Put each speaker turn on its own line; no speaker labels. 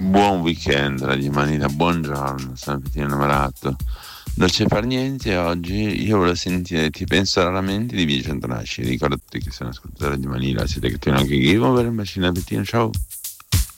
Buon weekend, Radio Manila, buongiorno, sono Pettino innamorato. Non c'è per niente oggi, io volevo sentire Ti penso raramente di Via Centonasci. Ricordati che sono ascoltatore di Manila, siete che anche io, un bacino a Pettino, ciao.